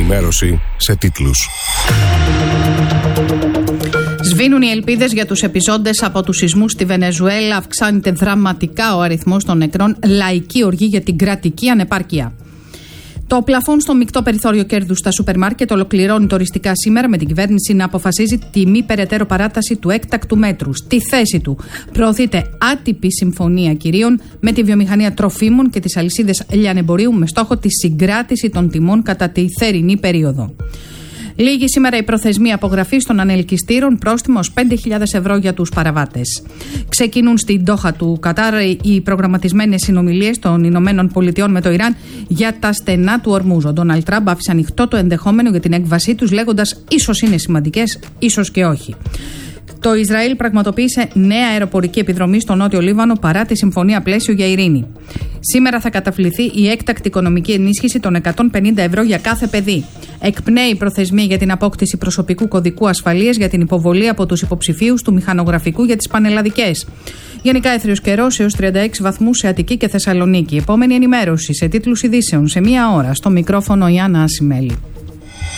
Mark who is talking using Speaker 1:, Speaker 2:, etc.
Speaker 1: ενημέρωση σε τίτλους.
Speaker 2: Σβήνουν οι ελπίδες για τους επιζώντες από τους σεισμούς στη Βενεζουέλα. Αυξάνεται δραματικά ο αριθμός των νεκρών. Λαϊκή οργή για την κρατική ανεπάρκεια. Το πλαφόν στο μεικτό περιθώριο κέρδους στα σούπερ μάρκετ ολοκληρώνει τοριστικά σήμερα, με την κυβέρνηση να αποφασίζει τη μη περαιτέρω παράταση του έκτακτου μέτρου. Στη θέση του προωθείται άτυπη συμφωνία κυρίων με τη βιομηχανία τροφίμων και τις αλυσίδες λιανεμπορίου με στόχο τη συγκράτηση των τιμών κατά τη θερινή περίοδο. Λήγει σήμερα η προθεσμία απογραφής των ανελκυστήρων, πρόστιμο ως 5.000 ευρώ για τους παραβάτες. Ξεκινούν στην Ντόχα του Κατάρ οι προγραμματισμένες συνομιλίες των Ηνωμένων Πολιτειών με το Ιράν για τα στενά του Ορμούζ. Ο Ντόναλντ Τραμπ άφησε ανοιχτό το ενδεχόμενο για την έκβασή τους, λέγοντας ίσως είναι σημαντικές, ίσως και όχι. Το Ισραήλ πραγματοποίησε νέα αεροπορική επιδρομή στο Νότιο Λίβανο παρά τη συμφωνία πλαίσιο για ειρήνη. Σήμερα θα καταβληθεί η έκτακτη οικονομική ενίσχυση των 150 ευρώ για κάθε παιδί. Εκπνέει η προθεσμία για την απόκτηση προσωπικού κωδικού ασφαλείας για την υποβολή από τους υποψηφίους του μηχανογραφικού για τις πανελλαδικές. Γενικά έθριος καιρός έως 36 βαθμούς σε Αττική και Θεσσαλονίκη. Επόμενη ενημέρωση σε τίτλους ειδήσεων σε 1 ώρα. Στο μικρόφωνο η Άννα Ασημέλη.